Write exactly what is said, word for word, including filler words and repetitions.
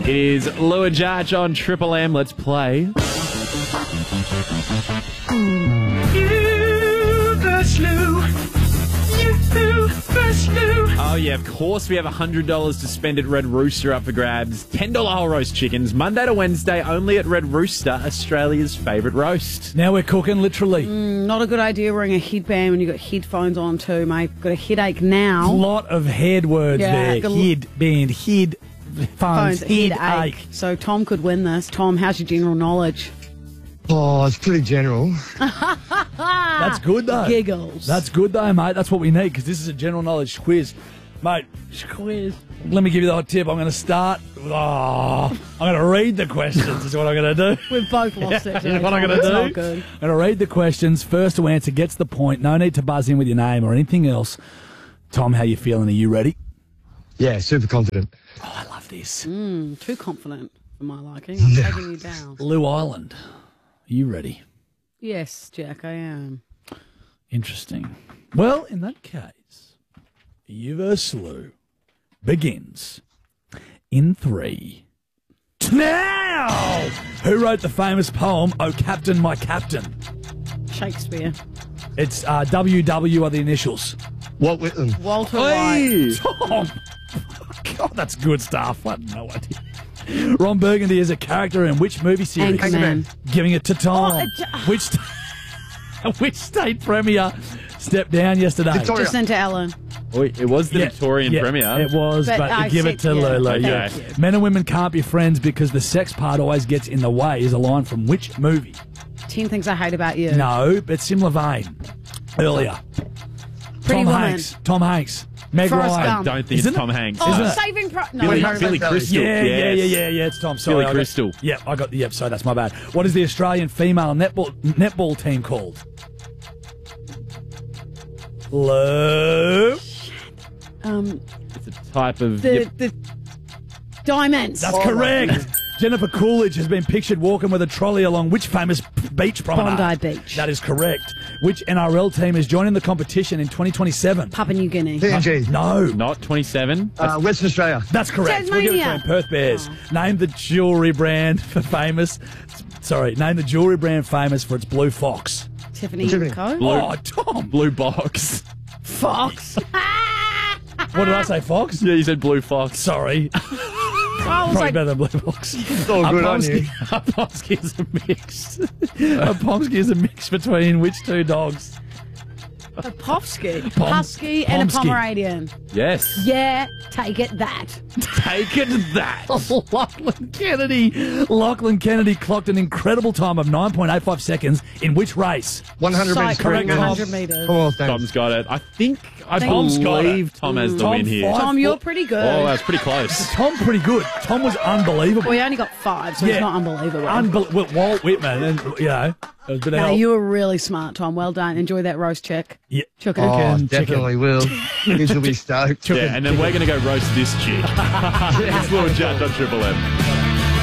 It is Lua Judge on Triple M. Let's play. You first Lou. You first Lou. Oh, yeah, of course we have one hundred dollars to spend at Red Rooster up for grabs. ten dollars whole roast chickens, Monday to Wednesday, only at Red Rooster, Australia's favourite roast. Now we're cooking, literally. Mm, not a good idea wearing a headband when you've got headphones on too, mate. Got a headache now. Lot of head words Yeah, there. got a- Headband, head, phones, Phones, headache. headache. So Tom could win this. Tom, how's your general knowledge? Oh, it's pretty general. That's good, though. Giggles. That's good, though, mate. That's what we need, because this is a general knowledge quiz. Mate, quiz. Let me give you the hot tip. I'm going to start. Oh, I'm going to read the questions, is what I'm going to do. We've both lost it. Here's what I'm going to It's do. not good. I'm going to read the questions. First to answer gets the point. No need to buzz in with your name or anything else. Tom, how you feeling? Are you ready? Yeah, super confident. Oh, I love this. Mm, too confident for my liking. I'm taking you down. Lou Island. Are you ready? Yes, Jack, I am. Interesting. Well, in that case, You versus Lou begins in three. Now! Who wrote the famous poem, Oh Captain, My Captain? Shakespeare. It's uh, W W are the initials. Walt Whitman. Walter White. Tom! God, that's good stuff. I had no idea. Ron Burgundy is a character in which movie series? Anchorman. Giving it to Tom. Oh, it- which, st- which state premier stepped down yesterday? Victoria. Jacinta Allen. Oh, it was the Yeah, Victorian yeah, premier. It was, but, But I give it said- to yeah, Lulu. okay. Yeah. Thank you. Men and women can't be friends because the sex part always gets in the way is a line from which movie? Ten Things I Hate About You. No, but similar vein. Earlier. Pretty Tom Woman. Hanks. Tom Hanks. Meg Forrest Ryan. I Gump. don't think Isn't it's it? Tom Hanks. Oh, is it? Saving Pro... No, Billy, no, Billy no. Crystal. Yeah, yeah, yes. yeah, yeah, yeah. It's Tom. Sorry, Billy I got- Crystal. Yep, I got. Yep, sorry, that's my bad. What is the Australian female netball netball team called? Lou. Um, It's a type of... the, yep. the Diamonds. That's correct. Jennifer Coolidge has been pictured walking with a trolley along which famous p- beach promenade? Bondi Beach. That is correct. Which N R L team is joining the competition in twenty twenty-seven? Papua New Guinea. P N G. No. Not twenty-seven. Uh, Western Australia. That's correct. We'll give it to Tasmania. him. Perth Bears. Name the jewellery brand for famous... Sorry, name the jewellery brand famous for its blue fox. Tiffany Tiffany. Co. Blue- Oh, Tom. Blue box. Fox. What did I say, fox? Yeah, you said blue fox. Sorry. I was Probably like, better than blue fox. It's all good on you. A Pomsky is a mix. A Pomsky is a mix between which two dogs? a Povsky. Pom- Husky and a Pomsky. Pomeranian. Yes. Yeah, take it that. Take it that. Lachlan Kennedy. Lachlan Kennedy clocked an incredible time of nine point eight five seconds in which race? one hundred metres. Cycling, sprint. one hundred metres. Commonwealth Games. Tom's got it. I think... I Tom's got it. believe Tom has the Tom win here. five- Tom, you're pretty good. Oh, that's pretty close. Tom pretty good. Tom was unbelievable. We only got five, so Yeah. it's not unbelievable. Unbel- well, Walt Whitman, and you know, it was a bit of no, help. you were really smart, Tom. Well done. Enjoy that roast check. Yeah. Chicken. Oh, Chicken, definitely will. Kids will be stoked. Yeah, and then we're going to go roast this chick. It's Lua Judge on Triple M.